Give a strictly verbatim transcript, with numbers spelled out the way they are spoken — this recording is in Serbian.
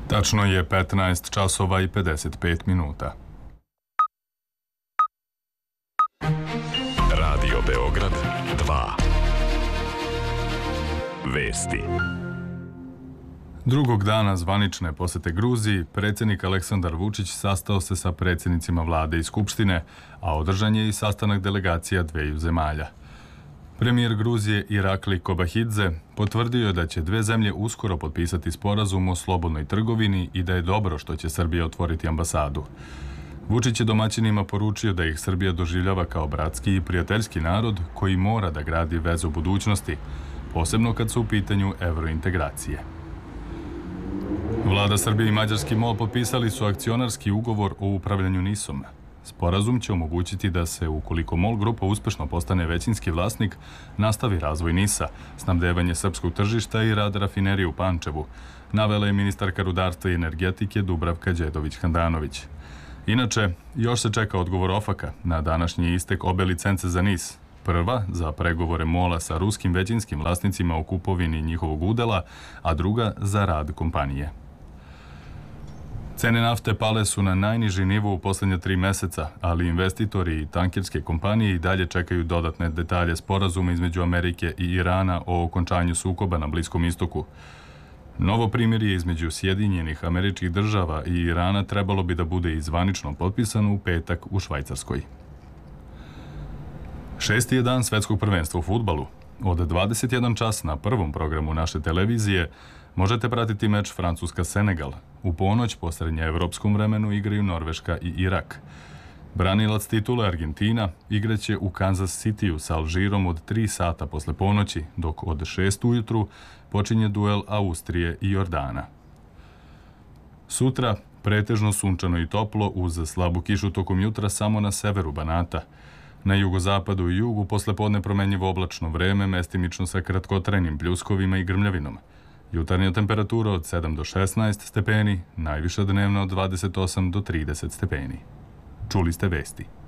Tačno je petnaest časova i pedeset pet minuta. Radio Beograd dva. Vesti. Drugog dana zvanične posete Gruziji, predsjednik Aleksandar Vučić sastao se sa predsjednicima vlade i skupštine, a održan je i sastanak delegacija dveju zemalja. Premijer Gruzije Irakli Kobahidze potvrdio je da će dve zemlje uskoro potpisati sporazum o slobodnoj trgovini i da je dobro što će Srbija otvoriti ambasadu. Vučić je domaćinima poručio da ih Srbija doživljava kao bratski i prijateljski narod koji mora da gradi vezu budućnosti, posebno kad su u pitanju evrointegracije. Vlada Srbije i Mađarski MOL potpisali su akcionarski ugovor o upravljanju NIS-om. Sporazum će omogućiti da se, ukoliko MOL grupa uspešno postane većinski vlasnik, nastavi razvoj NIS-a, snabdevanje srpskog tržišta i rad rafinerije u Pančevu, navela je ministarka rudarstva i energetike Dubravka Đedović-Handanović. Inače, još se čeka odgovor OFAK-a na današnji istek obe licence za NIS. Prva za pregovore MOL-a sa ruskim većinskim vlasnicima o kupovini njihovog udela, a druga za rad kompanije. Cene nafte pale su na najniži nivo u posljednje tri meseca, ali investitori i tankerske kompanije i dalje čekaju dodatne detalje sporazuma između Amerike i Irana o okončanju sukoba na Bliskom istoku. Novo primirje između Sjedinjenih Američkih Država i Irana trebalo bi da bude i zvanično potpisano u petak u Švajcarskoj. Šesti je dan svetskog prvenstva u fudbalu. Od dvadeset jedan čas na prvom programu naše televizije možete pratiti meč Francuska-Senegal. U ponoć po srednjeevropskom vremenu igraju Norveška i Irak. Branilac titule Argentina igraće u Kansas Cityu sa Alžirom od tri sata posle ponoći, dok od šest ujutru počinje duel Austrije i Jordana. Sutra pretežno sunčano i toplo uz slabu kišu tokom jutra samo na severu Banata. Na jugozapadu i jugu poslepodne promenjivo oblačno vreme, mestimično sa kratkotrajnim pljuskovima i grmljavinom. Jutarnja temperatura od sedam do šesnaest stepeni, najviša dnevna od dvadeset osam do trideset stepeni. Čuli ste vesti.